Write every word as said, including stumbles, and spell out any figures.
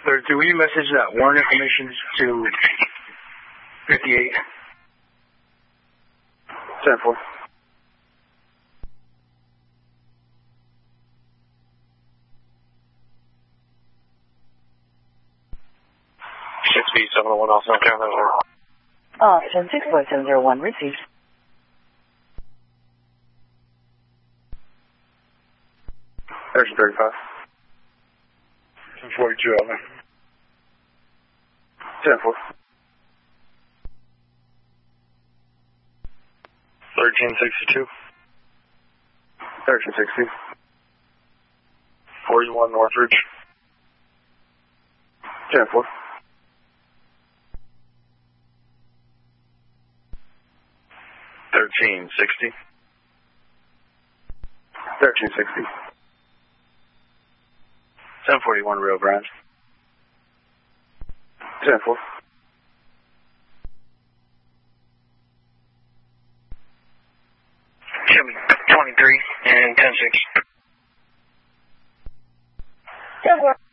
thirty-two, will you message that warrant information to fifty-eight? ten four. six B seven oh one off North Carolina. Option six four seven zero one received. Section thirty-five. ten forty-two, over. ten four. thirteen sixty-two. thirteen sixty. forty-one Northridge. ten four. thirteen sixty. thirteen sixty. ten forty-one Rio Grande. ten four. Jimmy twenty-three and ten six. ten four.